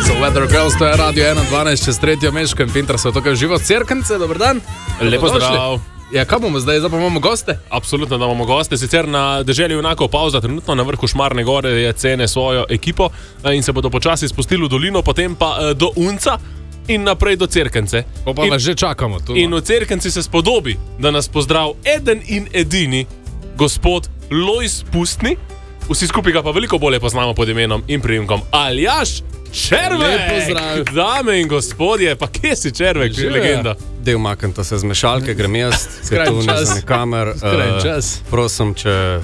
Weather Girls, to je Radio 1, 12, čez 3. Meško in Pinter so tukaj živo. Cerkence, dober dan. Lepo zdrav. Ja, kaj bomo zdaj? Zdaj pa imamo goste? Absolutno, da imamo goste. Sicer na deželi Junakov pauza, trenutno na vrhu Šmarne gore je Cene svojo ekipo in se bodo počasi spustili v dolino, potem pa do Unca in naprej do Cerkence. Pa vas že čakamo tu. In v Cerkenci se spodobi, da nas pozdrav eden in edini gospod Lojz Pustni. Vsi skupaj ga pa veliko bolje poznamo pod imenom in priimkom Aljaž Červek. Lep pozdrav. Dame in gospodje, pa kje si Červek, že legenda? Del makanta se z mešalke, grem jaz, ker tu ne znam kamer. Skrajn čas. Prosim, če...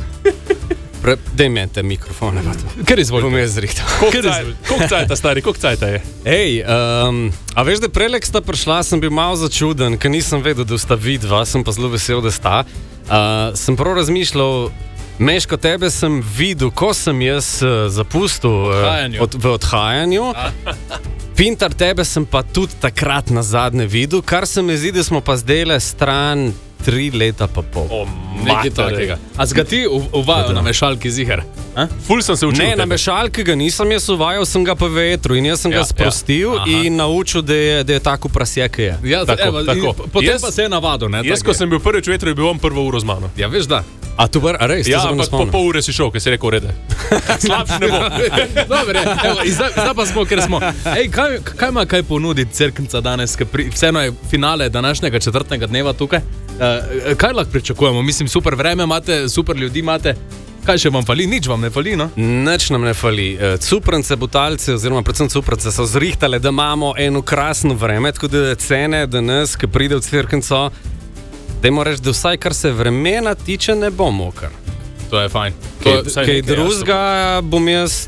Dej meni te mikrofone. Ker izvolite. Bom jaz zrihtal. Koliko cajta, stari, koliko cajta je? Ej, a veš, da prelek sta prišla, sem bil malo začuden, ker nisem vedel, da sta vidva, sem pa zelo vesel, da sta. Sem prav razmišljal, Meško, tebe sem videl, ko sem jaz zapustil v odhajanju. Pintar, tebe sem pa tudi takrat nazadnje videl, kar se mi zdi, da smo pa zdajle stran 3 leta pa pol. Nekaj takega. A zga ti uvajal na mešalki ziher? Ful sem se učil. Ne, na mešalki ga nisem jaz uvajal, sem ga pa vetru in jaz sem ga sprostil in naučil, da je tako prasje, ki je. Ja, tako. Potem pa se je navadil, ne? Jaz, ko sem bil prvič v vetru, je bil on prvo uro z mano. Ja, veš da. A tu bar, a res? Ja, ampak po pol ure si šel, ker si rekel, rede. Slabš ne bo. Dobre, evo, zdaj pa smo, ker smo. Ej, kaj ima kaj ponuditi Cerknica danes, vseeno je finale današnjega 4. dneva tukaj. Kaj lahko pričakujemo? Mislim, super vreme imate, super ljudi imate. Kaj še vam fali? Nič vam ne fali, no? Nič nam ne fali. Cuprance, butalci, oziroma predvsem cuprance so zrihtale, da imamo eno krasno vreme, tako da Cene danes, ki pride v Cerknico, dajmo reči, da vsaj kar se vremena tiče, ne bo mokar. To je fajn. Kaj drugega bom jaz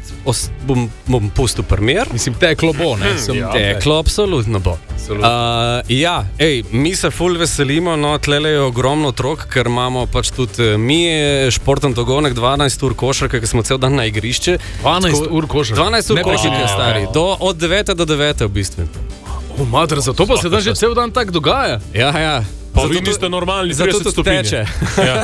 bom pustil primer. Mislim, teklo bo, ne? Teklo absolutno bo. Ja, mi se ful veselimo, no, tlele je ogromno otrok, ker imamo pač tudi mi športen dogonek 12 ur košarke, ker smo cel dan na igrišče. 12 ur košarke? 12 ur košarke, stari. Od 9 do 9 v bistvu. O, mater, zato pa se dan že cel dan tak dogaja. Ja. Pa vi niste normalni, 30 stopinje. Teče. Ja.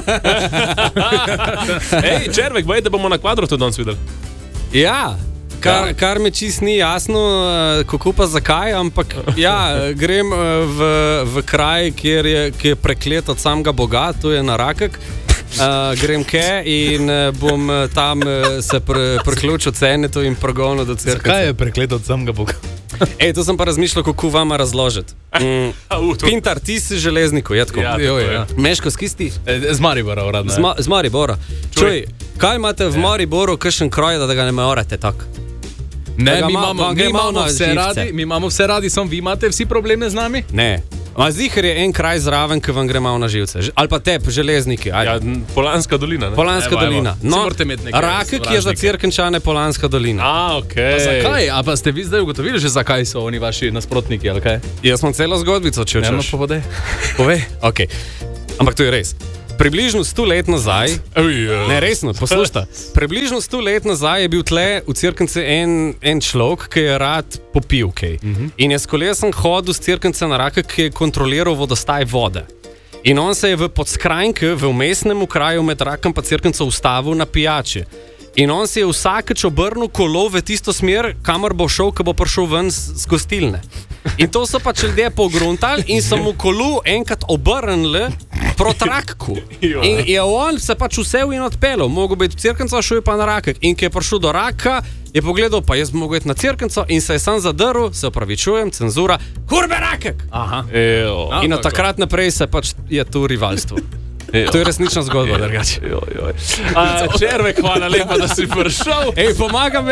Ej, Červek, baj, da bomo na Kvadrotu danes videli. Ja, kar mi čist ni jasno, kako pa zakaj, ampak ja, grem v kraj, ki je preklet od samega Boga, to je na Rakek. Grem in bom tam se priključil Cenetu in progonil do Cerknice. Zakaj je preklet od samega Boga? To sem pa razmišljal, kako vama razložiti. Pintar, ti si železniku, je tako? Ja. Meško, skisti? Z Maribora, uradno. Z Maribora. Čuj, kaj imate v Mariboru, kakšen kraj, da ga ne morate tako? Ne, mi imamo vse radi, samo vi imate vsi probleme z nami? Ne. Ziher je en kraj zraven, ki vam gre malo na živce. Ali pa tep, železniki. Ja, Polanska dolina, ne? Polanska dolina. No, Rakek je za Cerkničane Polanska dolina. Okej. Zakaj? A pa ste vi zdaj ugotovili že, zakaj so oni vaši nasprotniki, ali kaj? Jaz sem celo zgodbico, če hočeš. Ne, pa povej. Povej? Ok. Ampak to je res. Približno 100 let nazaj, ne resno, poslušajte, približno 100 let nazaj je bil tle v Cerknici en človek, ki je rad popil kaj. In je s kolesom hodil z Cerknice na Rakek, ki je kontroliral vodostaj vode. In on se je v Podskrajnki, v vmesnem kraju med Rakom pa Cerknico ustavil na pijači. In on se je vsakeč obrnil kolo v tisto smer, kamor bo šel, ko bo prišel ven z gostilne. In to so pač ljudje pogruntali in so mu kolo enkrat obrnili proti Rakku. In je on se pač vsel in odpeljal. Mogo biti v Cerknico, šel je pa na Rakek. In ko je prišel do Raka, je pogledal, pa jaz mogo iti na Cerknico in se je sam zadrl, se opravičujem, cenzura, kurbe Rakek! In od takrat naprej se pač je tu rivalstvo. To je resnična zgodba, drugače. Červek, hvala lepa, da si prišel. Pomagam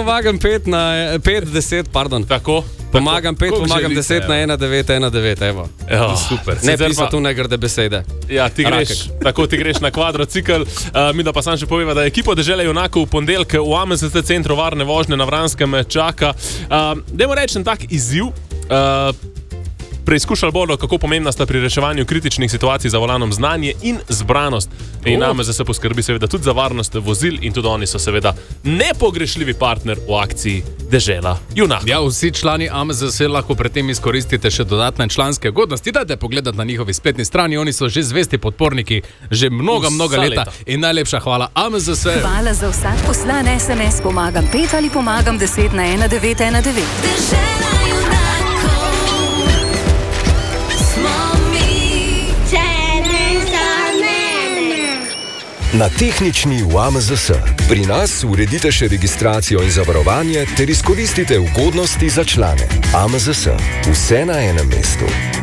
5-10, pardon. Tako? Pomagam 5, pomagam 10 na 1-9-1-9, evo. Super. Ne pisa tu ne grde besede. Ja, ti greš na kvadrocikl. Mi da pa sam še poveva, da ekipo Dežele Junakov v ponedeljek v AMZT centru varne vožnje na Vranskem čaka. Dajmo reči en tak izziv. Preizkušali bodo, kako pomembna sta pri reševanju kritičnih situacij za volanom znanje in zbranost. In AMZS poskrbi seveda tudi za varnost vozil in tudi oni so seveda nepogrešljivi partner v akciji Dežela junakov. Ja, vsi člani AMZS lahko pri tem izkoristite še dodatne članske ugodnosti. Dajte pogledati na njihovi spletni strani, oni so že zvesti podporniki že mnoga leta. In najlepša hvala AMZS. Hvala za vsak poslan SMS, pomagam 5 ali pomagam 10 na 1919. Dežela junakov smo mi. Na tehnični v AMZS. Pri nas uredite še registracijo in zavarovanje ter izkoristite ugodnosti za člane. AMZS. Vse na enem mestu.